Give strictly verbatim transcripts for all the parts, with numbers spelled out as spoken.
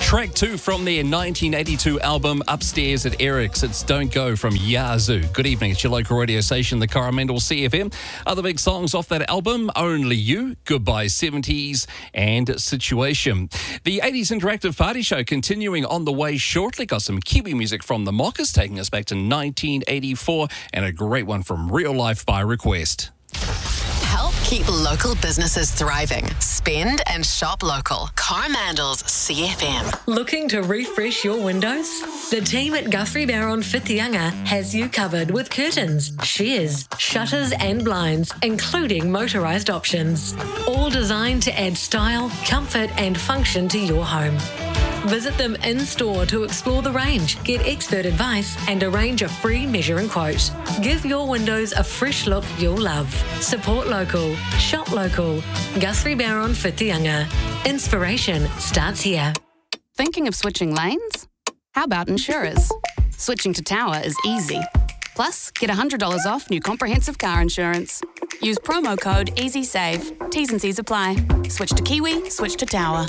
Track two from their nineteen eighty-two album Upstairs at Eric's. It's Don't Go from Yazoo. Good evening. It's your local radio station, the Coromandel C F M. Other big songs off that album, Only You, Goodbye seventies, and Situation. The eighties Interactive Party Show continuing on the way shortly. Got some Kiwi music from the Mockers, taking us back to nineteen eighty-four, and a great one from Real Life by Request. Help keep local businesses thriving. Spend and shop local. Coromandel's C F M. Looking to refresh your windows? The team at Guthrie Barron Whitianga has you covered with curtains, shears, shutters and blinds, including motorised options. All designed to add style, comfort and function to your home. Visit them in-store to explore the range, get expert advice and arrange a free measuring quote. Give your windows a fresh look you'll love. Support local. Shop local. Guthrie Barron Whitianga. Inspiration starts here. Thinking of switching lanes? How about insurers? Switching to Tower is easy. Plus, get one hundred dollars off new comprehensive car insurance. Use promo code EasySave. T's and C's apply. Switch to Kiwi, switch to Tower.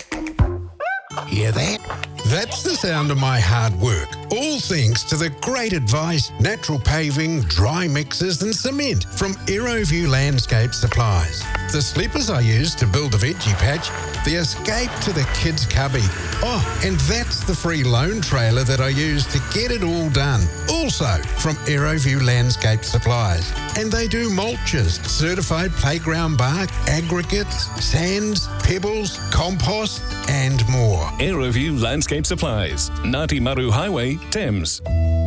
Hear that? That's the sound of my hard work. All thanks to the great advice, natural paving, dry mixes and cement from Aeroview Landscape Supplies. The sleepers I use to build the veggie patch, the escape to the kids' cubby. Oh, and that's the free loan trailer that I use to get it all done. Also from Aeroview Landscape Supplies. And they do mulches, certified playground bark, aggregates, sands, pebbles, compost and more. Aeroview Landscape Supplies, Ngāti Maru Highway, Thames.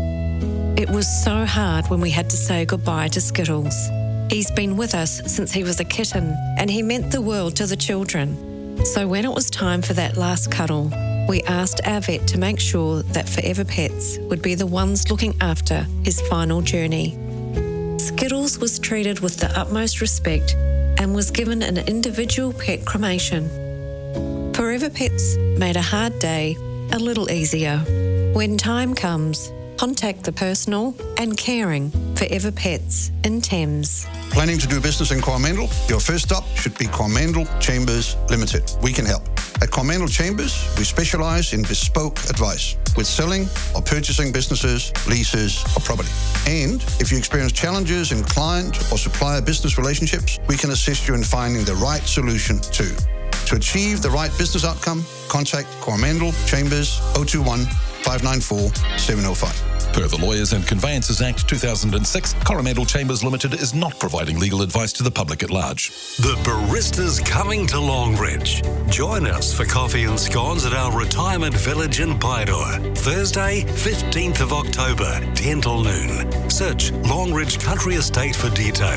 It was so hard when we had to say goodbye to Skittles. He's been with us since he was a kitten, and he meant the world to the children. So when it was time for that last cuddle, we asked our vet to make sure that Forever Pets would be the ones looking after his final journey. Skittles was treated with the utmost respect and was given an individual pet cremation. Forever Pets made a hard day a little easier. When time comes, contact the personal and caring Forever Pets in Thames. Planning to do business in Coromandel? Your first stop should be Coromandel Chambers Limited. We can help. At Coromandel Chambers, we specialise in bespoke advice with selling or purchasing businesses, leases or property. And if you experience challenges in client or supplier business relationships, we can assist you in finding the right solution too. To achieve the right business outcome, contact Coromandel Chambers oh two one, five nine four, seven oh five. Per the Lawyers and Conveyances Act two thousand six, Coromandel Chambers Limited is not providing legal advice to the public at large. The Barista's coming to Longridge. Join us for coffee and scones at our retirement village in Paeroa. Thursday, fifteenth of October, ten till noon. Search Longridge Country Estate for details.